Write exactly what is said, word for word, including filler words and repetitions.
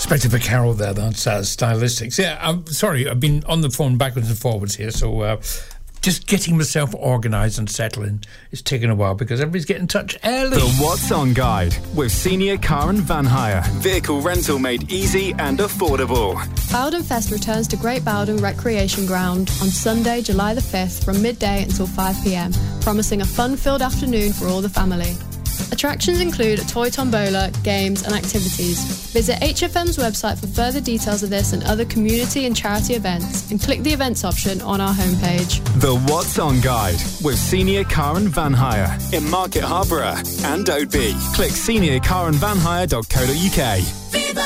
Expected for Carol there, that's uh, Stylistics. Yeah, I'm sorry, I've been on the phone backwards and forwards here, so uh, just getting myself organised and settling is taking a while because everybody's getting in touch early. The What's On Guide with Senior Car and Van Hire. Vehicle rental made easy and affordable. Bowden Fest returns to Great Bowden Recreation Ground on Sunday, July the fifth from midday until five p.m, promising a fun-filled afternoon for all the family. Attractions include a toy tombola, games and activities. Visit H F M's website for further details of this and other community and charity events and click the events option on our homepage. The What's On Guide with Senior Car and Van Hire in Market Harborough and Oadby. Click senior car and van hire dot co dot uk.